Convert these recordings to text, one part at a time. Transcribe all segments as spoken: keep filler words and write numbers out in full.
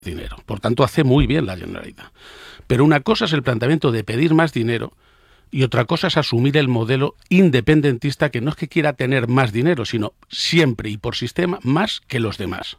dinero. Por tanto, hace muy bien la Generalitat. Pero una cosa es el planteamiento de pedir más dinero y otra cosa es asumir el modelo independentista, que no es que quiera tener más dinero, sino siempre y por sistema más que los demás.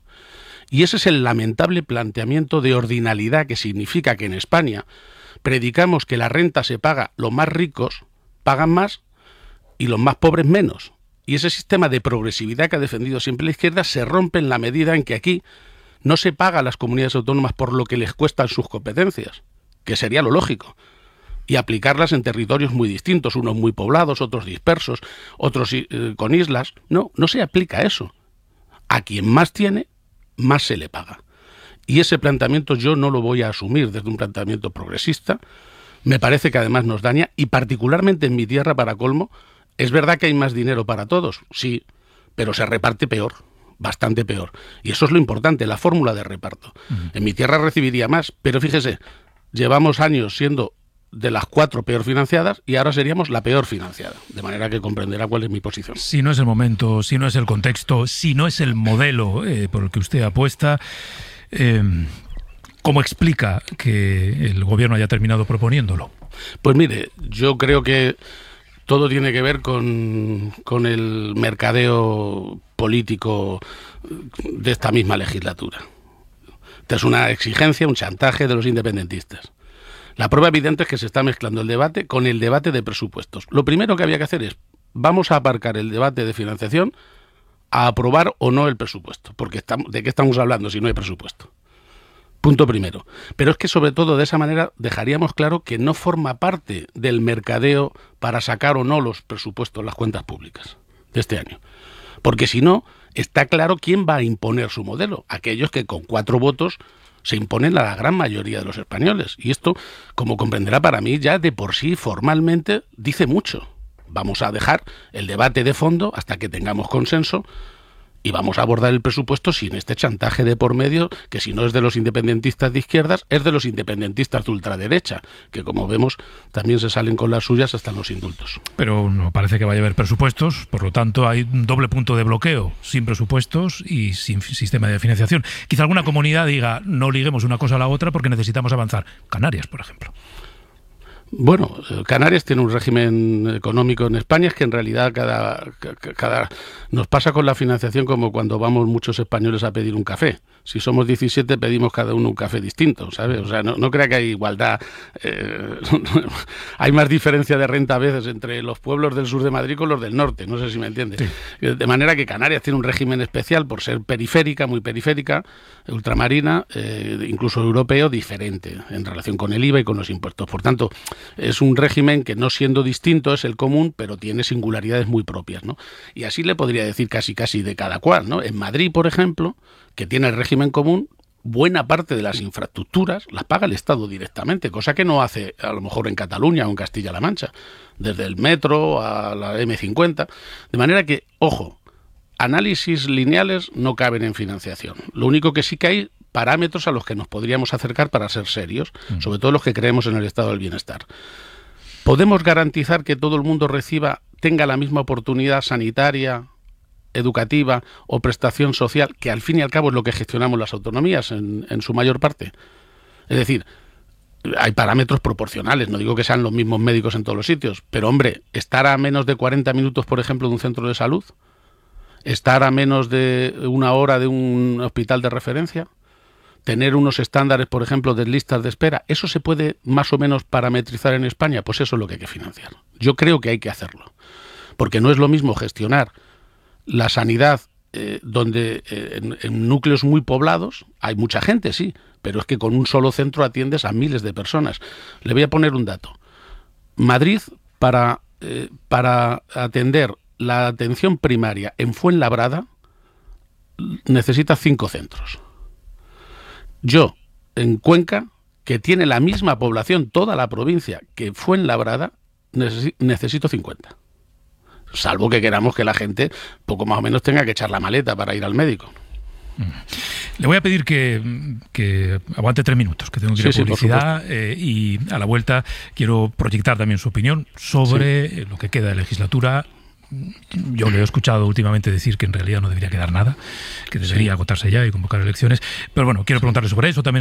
Y ese es el lamentable planteamiento de ordinalidad, que significa que en España predicamos que la renta se paga, los más ricos pagan más y los más pobres menos. Y ese sistema de progresividad que ha defendido siempre la izquierda se rompe en la medida en que aquí no se paga a las comunidades autónomas por lo que les cuestan sus competencias, que sería lo lógico, y aplicarlas en territorios muy distintos, unos muy poblados, otros dispersos, otros eh, con islas. No, no se aplica eso. A quien más tiene, más se le paga. Y ese planteamiento yo no lo voy a asumir desde un planteamiento progresista. Me parece que además nos daña, y particularmente en mi tierra, para colmo, es verdad que hay más dinero para todos, sí, pero se reparte peor, bastante peor. Y eso es lo importante, la fórmula de reparto. Uh-huh. En mi tierra recibiría más, pero fíjese, llevamos años siendo de las cuatro peor financiadas y ahora seríamos la peor financiada, de manera que comprenderá cuál es mi posición. Si no es el momento, si no es el contexto, si no es el modelo eh, por el que usted apuesta, eh, ¿cómo explica que el gobierno haya terminado proponiéndolo? Pues mire, yo creo que todo tiene que ver con, con el mercadeo político de esta misma legislatura. Esta es una exigencia, un chantaje de los independentistas. La prueba evidente es que se está mezclando el debate con el debate de presupuestos. Lo primero que había que hacer es, vamos a aparcar el debate de financiación a aprobar o no el presupuesto, porque estamos, ¿de qué estamos hablando si no hay presupuesto? Punto primero. Pero es que sobre todo de esa manera dejaríamos claro que no forma parte del mercadeo para sacar o no los presupuestos, las cuentas públicas de este año. Porque si no, está claro quién va a imponer su modelo. Aquellos que con cuatro votos se imponen a la gran mayoría de los españoles. Y esto, como comprenderá, para mí ya de por sí formalmente dice mucho. Vamos a dejar el debate de fondo hasta que tengamos consenso y vamos a abordar el presupuesto sin este chantaje de por medio, que si no es de los independentistas de izquierdas, es de los independentistas de ultraderecha, que como vemos también se salen con las suyas hasta en los indultos. Pero no parece que vaya a haber presupuestos, por lo tanto hay un doble punto de bloqueo, sin presupuestos y sin sistema de financiación. Quizá alguna comunidad diga, no liguemos una cosa a la otra porque necesitamos avanzar. Canarias, por ejemplo. Bueno, Canarias tiene un régimen económico en España, es que en realidad cada, cada nos pasa con la financiación como cuando vamos muchos españoles a pedir un café. Si somos diecisiete pedimos cada uno un café distinto, ¿sabes? O sea, no, no crea que hay igualdad. Eh, hay más diferencia de renta a veces entre los pueblos del sur de Madrid con los del norte, no sé si me entiendes. Sí. De manera que Canarias tiene un régimen especial por ser periférica, muy periférica, ultramarina, eh, incluso europeo, diferente en relación con el I V A y con los impuestos. Por tanto, es un régimen que, no siendo distinto, es el común, pero tiene singularidades muy propias, ¿no? Y así le podría decir casi casi de cada cual, ¿no? En Madrid, por ejemplo, que tiene el régimen común, buena parte de las infraestructuras las paga el Estado directamente, cosa que no hace a lo mejor en Cataluña o en Castilla-La Mancha, desde el metro a la eme cincuenta. De manera que, ojo, análisis lineales no caben en financiación. Lo único que sí que hay parámetros a los que nos podríamos acercar para ser serios, sobre todo los que creemos en el estado del bienestar. ¿Podemos garantizar que todo el mundo reciba, tenga la misma oportunidad sanitaria, educativa o prestación social, que al fin y al cabo es lo que gestionamos las autonomías en, en su mayor parte? Es decir, hay parámetros proporcionales, no digo que sean los mismos médicos en todos los sitios, pero hombre, estar a menos de cuarenta minutos, por ejemplo, de un centro de salud, estar a menos de una hora de un hospital de referencia, tener unos estándares, por ejemplo, de listas de espera, ¿eso se puede más o menos parametrizar en España? Pues eso es lo que hay que financiar. Yo creo que hay que hacerlo, porque no es lo mismo gestionar la sanidad eh, donde eh, en, en núcleos muy poblados hay mucha gente, sí, pero es que con un solo centro atiendes a miles de personas. Le voy a poner un dato. Madrid, para, eh, para atender la atención primaria en Fuenlabrada, necesita cinco centros. Yo, en Cuenca, que tiene la misma población, toda la provincia, que Fuenlabrada, necesito cincuenta. Salvo que queramos que la gente poco más o menos tenga que echar la maleta para ir al médico. Le voy a pedir que, que aguante tres minutos, que tengo que ir a sí, publicidad, sí, eh, y a la vuelta quiero proyectar también su opinión sobre sí. lo que queda de legislatura, yo le he escuchado últimamente decir que en realidad no debería quedar nada, que debería sí. agotarse ya y convocar elecciones. Pero bueno, quiero preguntarle sobre eso también.